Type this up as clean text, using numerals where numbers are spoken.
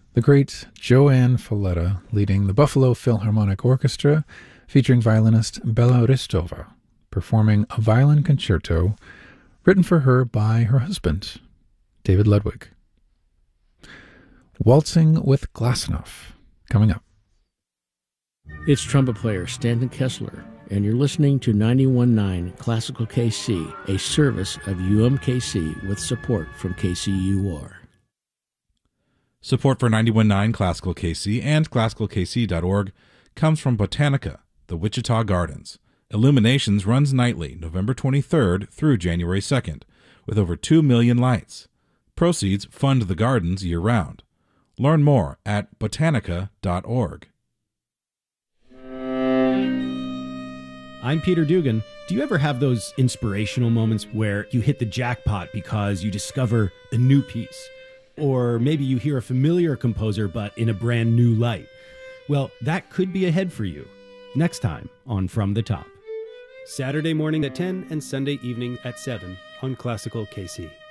The great Joanne Falletta leading the Buffalo Philharmonic Orchestra, featuring violinist Bela Ristova, performing a violin concerto written for her by her husband, David Ludwig. Waltzing with Glassenough, coming up. It's trumpet player Stanton Kessler, and you're listening to 91.9 Classical KC, a service of UMKC with support from KCUR. Support for 91.9 Classical KC and ClassicalKC.org comes from Botanica, the Wichita Gardens. Illuminations runs nightly, November 23rd through January 2nd, with over 2 million lights. Proceeds fund the gardens year-round. Learn more at botanica.org. I'm Peter Dugan. Do you ever have those inspirational moments where you hit the jackpot because you discover a new piece? Or maybe you hear a familiar composer but in a brand new light? Well, that could be ahead for you. Next time on From the Top. Saturday morning at 10 and Sunday evening at 7 on Classical KC.